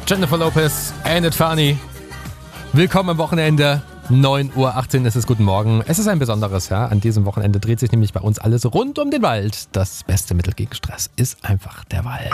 Jennifer Lopez, Ain't It Funny. Willkommen am Wochenende. 9:18 Uhr ist es, guten Morgen. Es ist ein besonderes Jahr. An diesem Wochenende dreht sich nämlich bei uns alles rund um den Wald. Das beste Mittel gegen Stress ist einfach der Wald.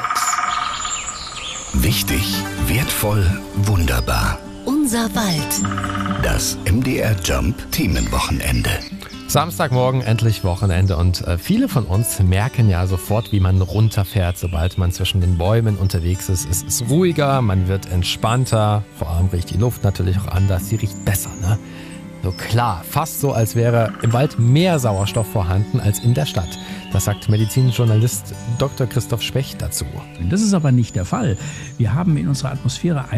Wichtig, wertvoll, wunderbar. Unser Wald. Das MDR Jump Themenwochenende. Samstagmorgen, endlich Wochenende und viele von uns merken ja sofort, wie man runterfährt, sobald man zwischen den Bäumen unterwegs ist. Es ist ruhiger, man wird entspannter, vor allem riecht die Luft natürlich auch anders, sie riecht besser, ne? So klar, fast so, als wäre im Wald mehr Sauerstoff vorhanden als in der Stadt. Das sagt Medizinjournalist Dr. Christoph Specht dazu. Das ist aber nicht der Fall. Wir haben in unserer Atmosphäre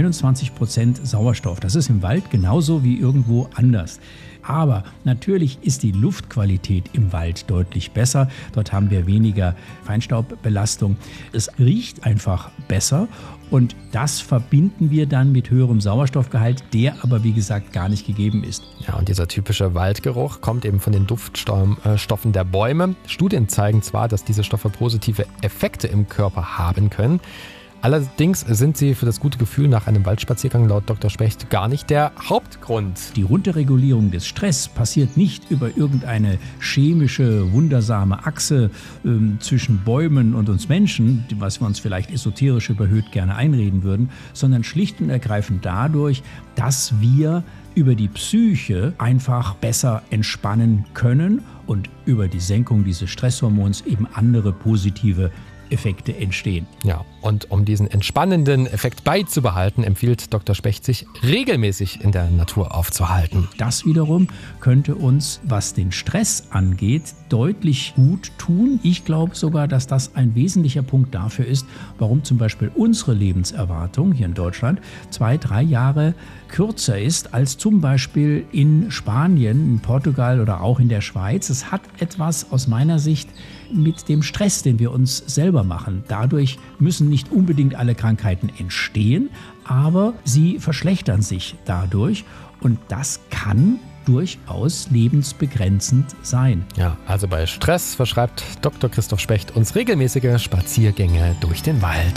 21% Sauerstoff. Das ist im Wald genauso wie irgendwo anders. Aber natürlich ist die Luftqualität im Wald deutlich besser. Dort haben wir weniger Feinstaubbelastung. Es riecht einfach besser und das verbinden wir dann mit höherem Sauerstoffgehalt, der aber wie gesagt gar nicht gegeben ist. Ja, und dieser typische Waldgeruch kommt eben von den Duftstoffen der Bäume. Studien zeigen zwar, dass diese Stoffe positive Effekte im Körper haben können. Allerdings sind sie für das gute Gefühl nach einem Waldspaziergang laut Dr. Specht gar nicht der Hauptgrund. Die Runterregulierung des Stress passiert nicht über irgendeine chemische, wundersame Achse zwischen Bäumen und uns Menschen, was wir uns vielleicht esoterisch überhöht gerne einreden würden, sondern schlicht und ergreifend dadurch, dass wir über die Psyche einfach besser entspannen können und über die Senkung dieses Stresshormons eben andere positive Effekte entstehen. Ja, und um diesen entspannenden Effekt beizubehalten, empfiehlt Dr. Specht, sich regelmäßig in der Natur aufzuhalten. Das wiederum könnte uns, was den Stress angeht, deutlich gut tun. Ich glaube sogar, dass das ein wesentlicher Punkt dafür ist, warum zum Beispiel unsere Lebenserwartung hier in Deutschland 2-3 Jahre kürzer ist als zum Beispiel in Spanien, in Portugal oder auch in der Schweiz. Es hat etwas aus meiner Sicht mit dem Stress, den wir uns selber machen. Dadurch müssen nicht unbedingt alle Krankheiten entstehen, aber sie verschlechtern sich dadurch und das kann durchaus lebensbegrenzend sein. Ja, also bei Stress verschreibt Dr. Christoph Specht uns regelmäßige Spaziergänge durch den Wald.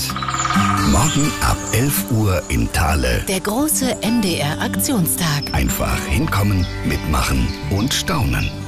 Morgen ab 11 Uhr in Thale. Der große MDR Aktionstag. Einfach hinkommen, mitmachen und staunen.